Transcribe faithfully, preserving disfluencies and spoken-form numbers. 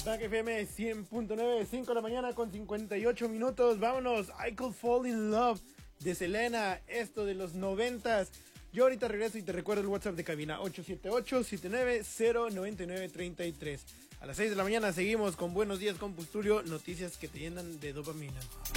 Track F M cien punto nueve, cinco de la mañana con cincuenta y ocho minutos. Vámonos, I Could Fall in Love de Selena, esto de los noventas. Yo ahorita regreso y te recuerdo el WhatsApp de cabina ocho siete ocho, siete nueve cero, nueve nueve tres tres. A las seis de la mañana seguimos con Buenos Días con Pusturio, noticias que te llenan de dopamina.